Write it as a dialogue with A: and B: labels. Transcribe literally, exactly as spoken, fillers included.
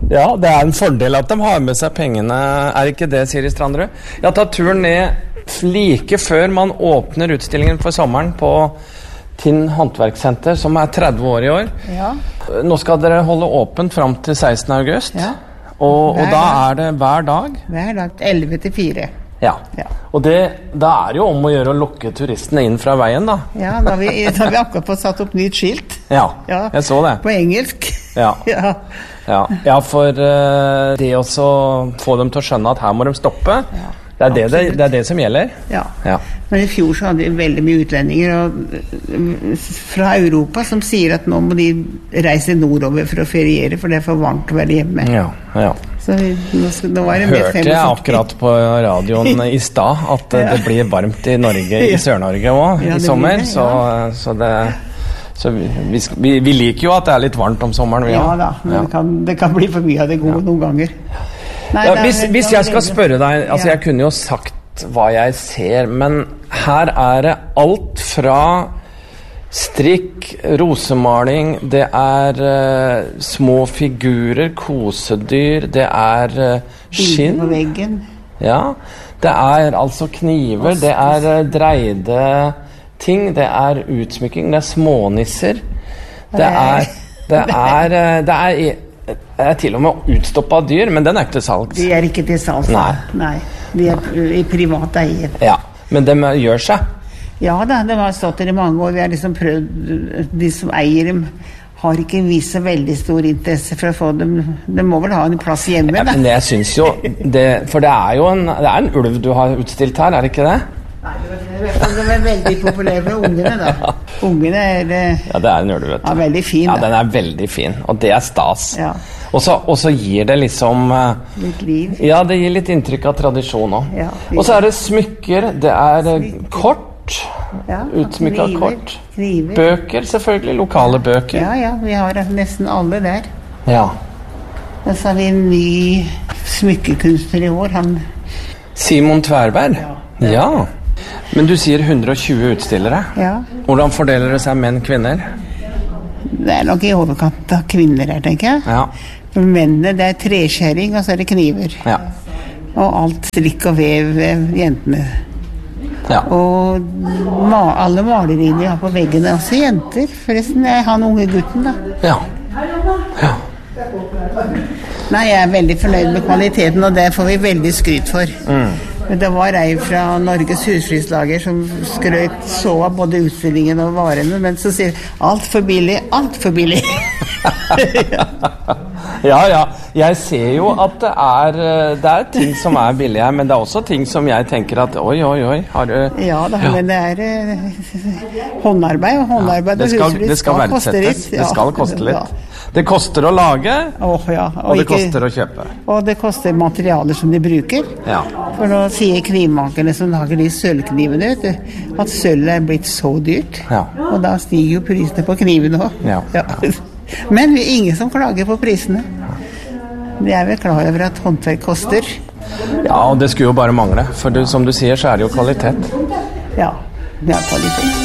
A: Ja, det er en fordel at de har med seg pengene, er ikke det, Siri Strandrud? Jeg har tatt turen ned like før man åpner utstillingen for sommeren på Tinn Håndverkssenter, som er tretti år i år.
B: Ja.
A: Nå skal dere holde åpent frem til sekstende august,
B: Ja.
A: og, og da er det hver dag?
B: Hver dag, elleve til fire.
A: Ja,
B: Ja.
A: og det, da er det jo om å gjøre å lokke turistene inn fra veien, da.
B: Ja, da har vi, da har vi akkurat fått satt opp nytt skilt.
A: Ja,
B: Ja.
A: jeg så det.
B: På engelsk.
A: Ja.
B: Ja.
A: Ja, ja for uh, det også få dem til å skjønne at her må de stoppe,
B: Ja,
A: det, er det, det,
B: absolutt.
A: det er det som gjelder.
B: Ja.
A: Ja.
B: Men i fjor så hadde vi veldig mye utlendinger og, fra Europa som sier at nå må de reise nordover for å feriere, for det er for varmt å være hjemme.
A: Ja, ja.
B: Så vi, nå, skal, nå var det med
A: Hørte jeg akkurat på radioen i stad at uh,
B: Ja.
A: det blir varmt i Norge, i Sør-Norge også,
B: Ja,
A: i
B: det
A: sommer,
B: blir det,
A: så, så det... Så vi, vi, vi, vi liker jo at det er litt varmt om sommeren. Vi,
B: Ja
A: også.
B: da, men
A: Ja.
B: det, kan, det kan bli for mye av det gode noen ganger. Nei,
A: Ja,
B: det er-
A: hvis,
B: det
A: hvis
B: er
A: jeg skal
B: veldig-
A: spørre deg, altså
B: Ja.
A: jeg kunne jo sagt hva jeg ser, men her er det alt fra strikk, rosemaling, det er uh, små figurer, kosedyr, det er uh, skinn.
B: Bilder på veggen.
A: Ja, det er altså kniver, det er uh, dreide ting, det er utsmykking, det er smånisser, det er, det er, uh, det er, det er til og med utstoppet dyr, men den er ikke til salgs.
B: De er ikke til salgs.
A: Nei.
B: Nei. De er i privat eie.
A: Ja, men de gjør seg.
B: Ja da, det har stått der i mange år. Vi har liksom prøvd, de som eier dem har ikke vist så veldig stor interesse for å få dem. De må vel ha en plass hjemme,
A: Ja,
B: da.
A: men jeg synes jo, det, for det er jo en, det er en ulv du har utstilt her, er det ikke det?
B: Nei, de er veldig populære med ungene, da. Ungene er eh,
A: Ja, det er en ulv, vet du.
B: ja, veldig fin,
A: Ja,
B: da.
A: den er veldig fin, og det er stas.
B: Ja.
A: Og så, og så gir det liksom eh,
B: Litt liv.
A: Ja, det gir litt inntrykk av tradisjon også.
B: Ja,
A: Og så er det smykker, det er eh, kort,
B: Ja,
A: utsmykket
B: kniver,
A: kort.
B: kniver.
A: Bøker, selvfølgelig, lokale bøker.
B: Ja, ja, vi har nesten alle der.
A: Ja.
B: Og så har vi en ny smykkekunstner i år, han...
A: Simon Tverberg?
B: Ja.
A: Ja. Men du sier hundre og tjue utstillere.
B: Ja,
A: Hvordan fordeler det seg menn, kvinner?
B: det er nok i overkant av kvinner her, tenker jeg.
A: Ja.
B: For mennene, det er treskjæring, og så er det kniver.
A: Ja.
B: Og alt strikk og vev, eh, jentene.
A: Ja.
B: Og ma alle maleriene vi har på veggene, også jenter. Forresten, jeg har den unge gutten, da.
A: Ja. Ja.
B: Nei, jeg er veldig fornøyd med kvaliteten, og det får vi veldig skryt for. Men det var ei fra Norges Husflidslager som skrøt så av både utstillingen og varene, men så sier alt for billig, alt for billig.
A: Ja, ja. Jeg ser jo at det er, eh, det er ting som er billige, men det er også ting som jeg tenker at oi, oi, oi, har du...
B: Ja, da, men det er eh, håndarbeid, og håndarbeid
A: Det
B: og
A: skal,
B: husflid
A: det skal
B: koste
A: verdsettes.
B: litt.
A: Det
B: Ja.
A: skal koste litt.
B: Ja.
A: Det koster å lage,
B: Åh, ja.
A: og det
B: ikke-
A: koster å kjøpe.
B: Og det koster materialer som de bruker.
A: Ja.
B: For nå sier knivmakerne som lager de sølvknivene, vet du, at sølv er blitt så dyrt.
A: Ja.
B: Og da stiger jo prisene på knivene også.
A: Ja.
B: Men vi er ingen som klager på prisene. De er vel klar over at håndverk koster.
A: Ja, og det skulle jo bare mangle, for du, som du sier, så er det jo kvalitet.
B: Ja, det er kvalitet.